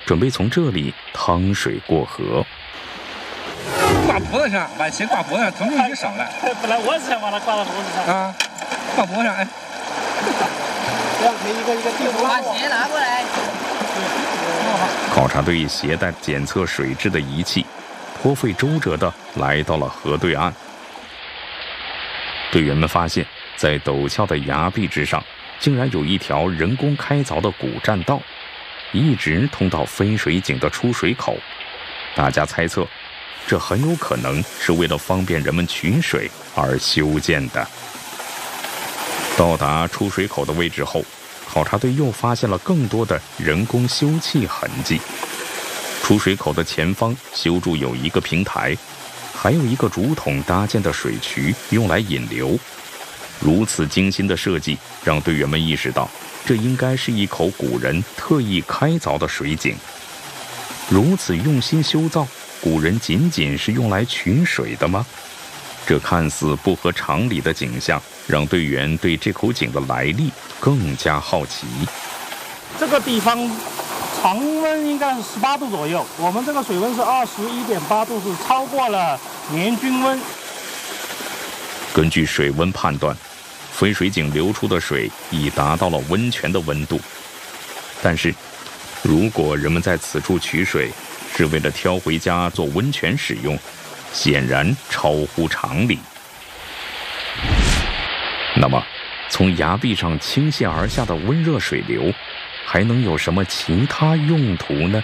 准备从这里趟水过河。 挂脖子上，把鞋挂脖子上，疼痛就少了。 本来我是想把它挂到脖子上啊，挂脖子上，哎。 要给一个地图， 把鞋拿过来。 考察队携带检测水质的仪器，颇费周折地来到了河对岸。队员们发现，在陡峭的崖壁之上，竟然有一条人工开凿的古栈道，一直通到飞水井的出水口。大家猜测，这很有可能是为了方便人们取水而修建的。到达出水口的位置后，考察队又发现了更多的人工修葺痕迹。出水口的前方修筑有一个平台，还有一个竹筒搭建的水渠用来引流。如此精心的设计，让队员们意识到，这应该是一口古人特意开凿的水井。如此用心修造，古人仅仅是用来取水的吗？这看似不合常理的景象，让队员对这口井的来历更加好奇。 这个地方常温应该是18度左右，我们这个水温是21.8度，是超过了年均温。 根据水温判断，飞水井流出的水已达到了温泉的温度。但是，如果人们在此处取水是为了挑回家做温泉使用，显然超乎常理。那么，从崖壁上倾泻而下的温热水流，还能有什么其他用途呢？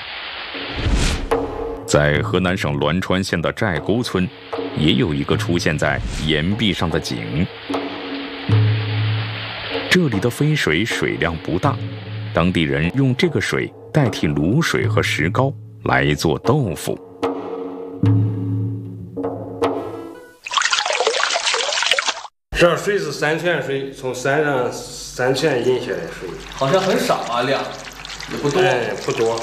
在河南省栾川县的寨沟村，也有一个出现在岩壁上的井。这里的飞水水量不大，当地人用这个水代替卤水和石膏来做豆腐。 这水是山泉水，从山上山泉引下来的水， 好像很少啊，量也不多。 不多。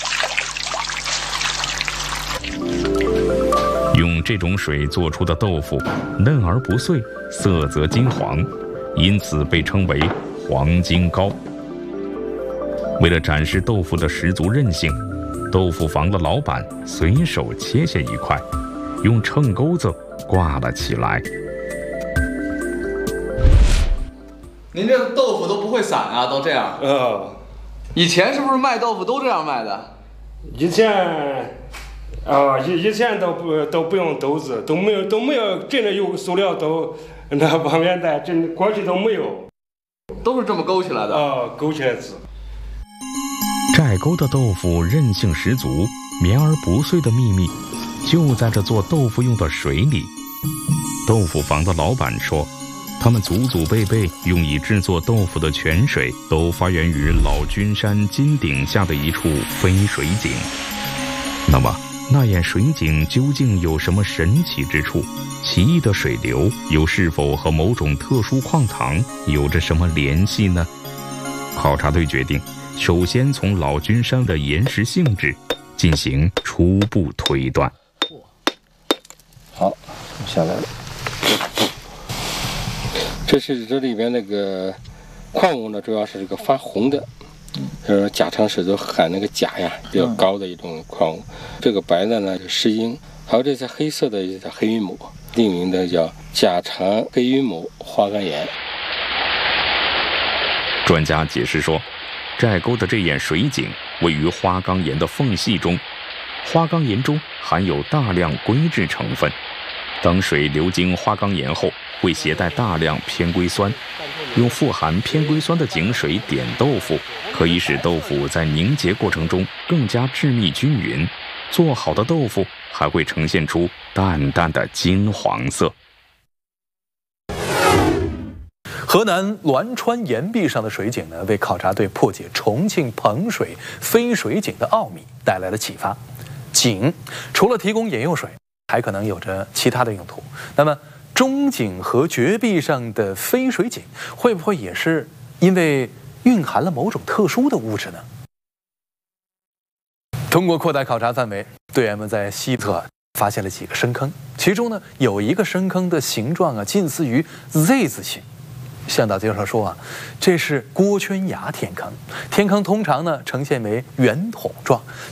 用这种水做出的豆腐嫩而不碎，色泽金黄，因此被称为黄金糕。为了展示豆腐的十足韧性，豆腐房的老板随手切下一块，用秤钩子挂了起来。 您这豆腐都不会散啊，都这样。以前是不是卖豆腐都这样卖的？ 以前都不用豆子，都没有真的有塑料豆那方面的，真过去都没有， 都是这么勾起来的。 勾起来的。 寨沟的豆腐韧性十足，绵而不碎的秘密就在这做豆腐用的水里。豆腐房的老板说，他们祖祖辈辈用以制作豆腐的泉水都发源于老君山金顶下的一处飞水井。那么那眼水井究竟有什么神奇之处？奇异的水流又是否和某种特殊矿藏有着什么联系呢？考察队决定首先从老君山的岩石性质进行初步推断。 好，下来了。这里边那个矿物呢，主要是这个发红的，甲长石都含那个钾呀比较高的一种矿物。这个白的呢是石英，还有这些黑色的叫黑云母，另名的叫甲长黑云母花岗岩。 专家解释说，寨沟的这眼水井位于花岗岩的缝隙中，花岗岩中含有大量硅质成分，当水流经花岗岩后，会携带大量偏硅酸，用富含偏硅酸的井水点豆腐，可以使豆腐在凝结过程中更加致密均匀，做好的豆腐还会呈现出淡淡的金黄色。 河南栾川岩壁上的水井呢，为考察队破解重庆彭水飞水井的奥秘带来了启发。井除了提供饮用水，还可能有着其他的用途。那么中井和绝壁上的飞水井会不会也是因为蕴含了某种特殊的物质呢？通过扩大考察范围，队员们在西侧发现了几个深坑，其中呢有一个深坑的形状近似于 Z 字形。向导介绍说这是锅圈崖天坑，天坑通常呢呈现为圆筒状，